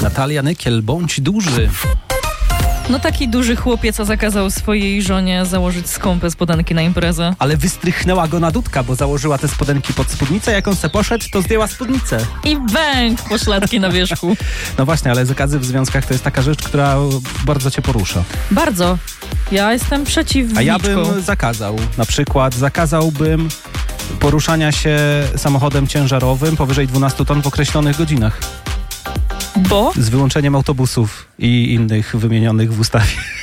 Natalia Nykiel, bądź duży. No taki duży chłopiec, co zakazał swojej żonie założyć skąpe spodenki na imprezę. Ale wystrychnęła go na dudka, bo założyła te spodenki pod spódnicę. Jak on se poszedł, to zdjęła spódnicę. I bęk, poszlatki na wierzchu. No właśnie, ale zakazy w związkach to jest taka rzecz, która bardzo cię porusza. Bardzo. Ja jestem przeciwniczką. A ja bym zakazał. Na przykład zakazałbym poruszania się samochodem ciężarowym powyżej 12 ton w określonych godzinach. Bo? Z wyłączeniem autobusów i innych wymienionych w ustawie.